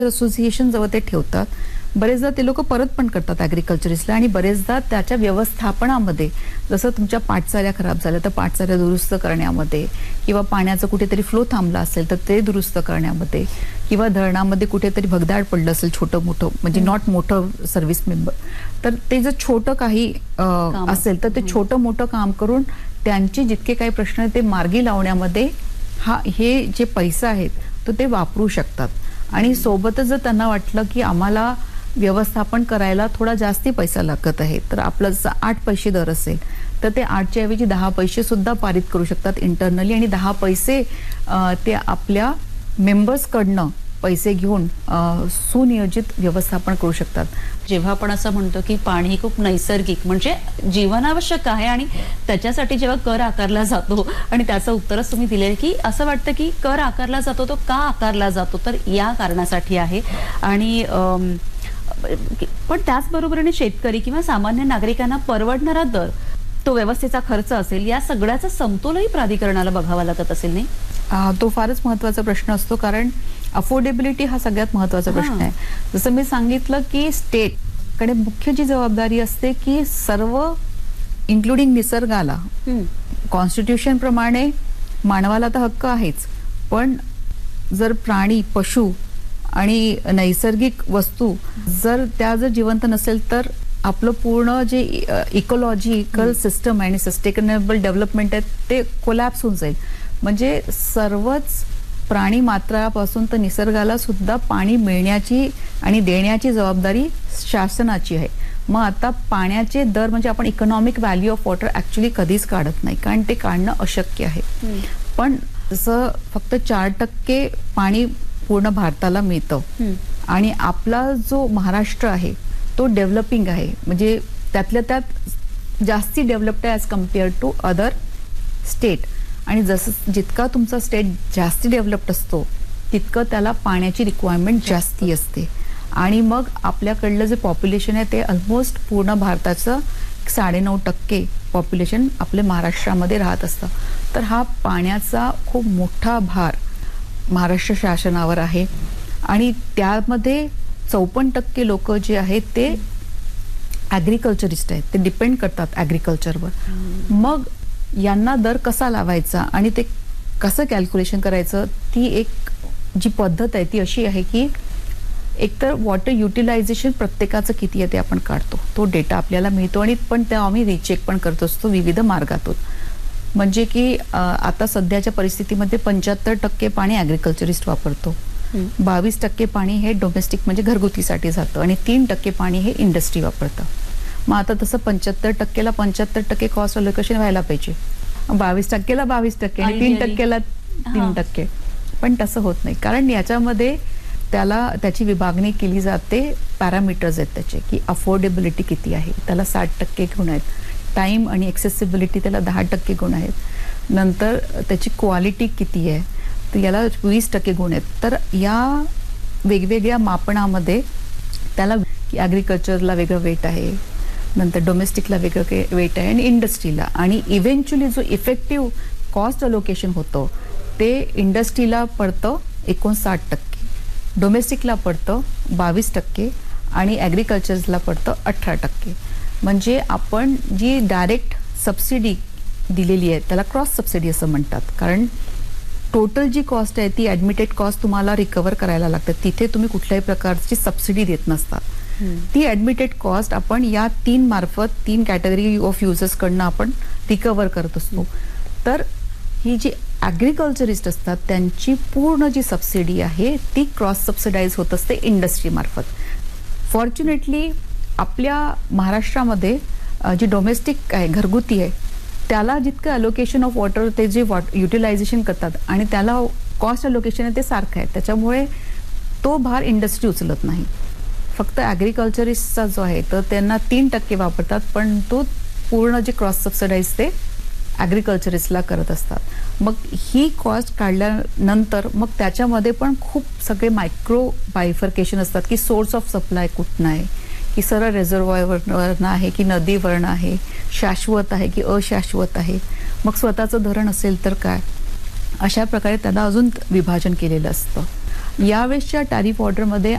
Association जवळ ते ठेवतात. बरेचदा ते लोक परत पण करतात ॲग्रिकल्चरिस्टला आणि बरेचदा त्याच्या व्यवस्थापनामध्ये जसं तुमच्या पाटचाऱ्या खराब झाल्या तर पाटचाऱ्या दुरुस्त करण्यामध्ये किंवा पाण्याचं कुठेतरी फ्लो थांबला असेल तर ते दुरुस्त करण्यामध्ये किंवा धरणामध्ये कुठेतरी भगदाड पडलं असेल छोटं मोठं म्हणजे नॉट मोठं सर्व्हिस मेंबर तर ते जर छोटं काही असेल तर ते छोटं मोठं काम करून त्यांचे जितके काही प्रश्न आहेत ते मार्गी लावण्यामध्ये हे जे पैसा आहेत तो ते वापरू शकतात. आणि सोबतच जर त्यांना वाटलं की आम्हाला व्यवस्थापन करायला थोडा जास्ती पैसा लागत आहे तर आपलं 8 पैसे दर असेल तर ते 8च्या ऐवजी 10 पैसे सुद्धा पारित करू शकतात इंटरनली आणि 10 पैसे ते आपल्या मेंबर्सकडनं पैसे घेऊन सुनियोजित व्यवस्थापन करू शकतात. जेव्हा आपण असं म्हणतो की पाणी खूप नैसर्गिक म्हणजे जीवनावश्यक आहे आणि त्याच्यासाठी जेव्हा कर आकारला जातो आणि त्याचं उत्तरच तुम्ही दिले की असं वाटतं की कर आकारला जातो तो का आकारला जातो तर या कारणासाठी आहे. आणि पण त्याचबरोबरीने शेतकरी किंवा सामान्य नागरिकांना परवडणारा दर तो व्यवस्थेचा खर्च असेल या सगळ्याचा समतोलही प्राधिकरणाला बघावा लागत असेल नाही. तो फारच महत्त्वाचा प्रश्न असतो कारण अफोर्डेबिलिटी हा सगळ्यात महत्त्वाचा प्रश्न आहे. जसं मी सांगितलं की स्टेट कडे मुख्य जी जबाबदारी असते की सर्व इन्क्लुडिंग निसर्गाला कॉन्स्टिट्यूशन प्रमाणे मानवाला तर हक्क आहेच पण जर प्राणी पशु आणि नैसर्गिक वस्तू जर जिवंत नसेल तर आपलं पूर्ण जे इकोलॉजिकल सिस्टम आणि सस्टेनेबल डेव्हलपमेंट आहे ते कोलॅप्स होऊन जाईल. म्हणजे सर्वच प्राणी मात्रापासून तर निसर्गाला सुद्धा पाणी मिळण्याची आणि देण्याची जबाबदारी शासनाची आहे. मग आता पाण्याचे दर म्हणजे आपण economic value of water actually कधीच काढत नाही कारण ते काढणं अशक्य आहे. पण जसं फक्त 4% पाणी पूर्ण भारताला मिळतं आणि आपला जो महाराष्ट्र आहे तो डेव्हलपिंग आहे म्हणजे त्यातल्या त्यात जास्ती डेव्हलप्ड आहे as compare to other state. आणि जसं जितका तुमचा स्टेट जास्ती डेव्हलप्ड असतो तितकं त्याला पाण्याची रिक्वायरमेंट जास्ती असते. आणि मग आपल्याकडलं जे पॉप्युलेशन आहे ते ऑलमोस्ट पूर्ण भारताचं 9.5% पॉप्युलेशन आपल्या महाराष्ट्रामध्ये राहत असतं. तर हा पाण्याचा खूप मोठा भार महाराष्ट्र शासनावर आहे आणि त्यामध्ये 54% लोक जे आहेत ते ॲग्रिकल्चरिस्ट आहेत ते डिपेंड करतात ॲग्रिकल्चरवर. मग यांना दर कसा लावायचा आणि ते कसं कॅल्क्युलेशन करायचं ती एक जी पद्धत आहे ती अशी आहे की एकतर वॉटर युटिलायझेशन प्रत्येकाचं किती आहे ते आपण काढतो तो डेटा आपल्याला मिळतो आणि पण ते आम्ही रिचेक पण करत असतो विविध मार्गातून. म्हणजे की आता सध्याच्या परिस्थितीमध्ये 75% पाणी ॲग्रिकल्चरिस्ट वापरतो 22% पाणी हे डोमेस्टिक म्हणजे घरगुतीसाठी जातं आणि 3% पाणी हे इंडस्ट्री वापरतं. मग आता तसं 75%ला 75% कॉस्ट अलोकेशन व्हायला पाहिजे 22%ला 22% आणि 3%ला 3%. पण तसं होत नाही कारण याच्यामध्ये त्याची विभागणी केली जाते पॅरामीटर्स आहेत त्याचे की अफोर्डेबिलिटी किती आहे त्याला 60% गुण आहेत. टाइम आणि एक्सेसिबिलिटी त्याला 10% गुण आहेत. नंतर त्याची क्वालिटी किती आहे तर याला 20% गुण आहेत. तर या वेगवेगळ्या मापनामध्ये त्याला ॲग्रिकल्चरला वेगळं वेट आहे नंतर डोमेस्टिकला वेगळं वेट आहे आणि इंडस्ट्रीला आणि इव्हेंच्युअली जो इफेक्टिव्ह कॉस्ट अलोकेशन होतं ते इंडस्ट्रीला पडतं 59%, डोमेस्टिकला पडतं 22% आणि ॲग्रिकल्चरला पडतं 18%. म्हणजे आपण जी डायरेक्ट सबसिडी दिलेली आहे त्याला क्रॉस सबसिडी असं म्हणतात कारण टोटल जी कॉस्ट आहे ती ॲडमिटेड कॉस्ट तुम्हाला रिकवर करायला लागते. तिथे तुम्ही कुठल्याही प्रकारची सबसिडी देत नसतात. ती ॲडमिटेड कॉस्ट आपण या 3 कॅटेगरी ऑफ युजर्सकडनं आपण रिकवर करत असतो. तर ही जी ॲग्रिकल्चरिस्ट असतात त्यांची पूर्ण जी सबसिडी आहे ती क्रॉस सबसिडाईज होत असते इंडस्ट्रीमार्फत. फॉर्च्युनेटली आपल्या महाराष्ट्रामध्ये जी डोमेस्टिक आहे घरगुती आहे त्याला जितकं अलोकेशन ऑफ वॉटर ते जे युटिलायझेशन करतात आणि त्याला कॉस्ट अलोकेशन आहे ते सारखं आहे त्याच्यामुळे तो भार इंडस्ट्री उचलत नाही. फक्त ॲग्रिकल्चरिस्टचा जो आहे तर त्यांना 3% वापरतात पण तो पूर्ण जे क्रॉस सबसिडाईज ते ॲग्रिकल्चरिस्टला करत असतात. मग ही कॉस्ट काढल्यानंतर मग त्याच्यामध्ये पण खूप सगळे मायक्रो बायफर्केशन असतात की सोर्स ऑफ सप्लाय कुठनं आहे की सरळ रिझर्वॉयरवरनं आहे की नदीवरनं आहे शाश्वत आहे की अशाश्वत आहे मग स्वतःचं धरण असेल तर काय अशा प्रकारे त्याला अजून विभाजन केलेलं असतं. यावेळेसच्या टॅरिफ ऑर्डरमध्ये